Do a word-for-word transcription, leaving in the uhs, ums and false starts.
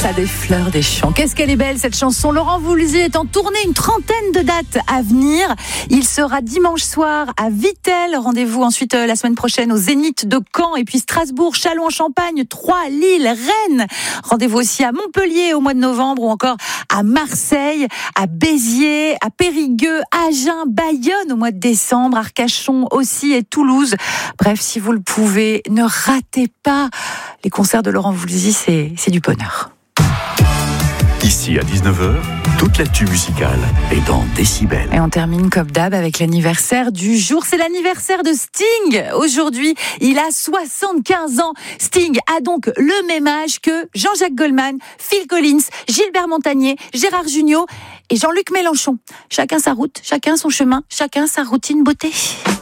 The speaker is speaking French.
T'as des fleurs des champs. Qu'est-ce qu'elle est belle cette chanson. Laurent Voulzy est en tournée, une trentaine de dates à venir. Il sera dimanche soir à Vittel. Rendez-vous ensuite euh, la semaine prochaine au Zénith de Caen et puis Strasbourg, Châlons-en-Champagne, Troyes, Lille, Rennes. Rendez-vous aussi à Montpellier au mois de novembre ou encore à Marseille, à Béziers, à Périgueux, Agen, Bayonne au mois de décembre, Arcachon aussi et Toulouse. Bref, si vous le pouvez, ne ratez pas les concerts de Laurent Voulzy, c'est, c'est du bonheur. Ici à dix-neuf heures, toute l'actu musicale est dans Décibel. Et on termine comme d'hab avec l'anniversaire du jour. C'est l'anniversaire de Sting. Aujourd'hui, il a soixante-quinze ans. Sting a donc le même âge que Jean-Jacques Goldman, Phil Collins, Gilbert Montagnier, Gérard Jugnot et Jean-Luc Mélenchon. Chacun sa route, chacun son chemin, chacun sa routine beauté.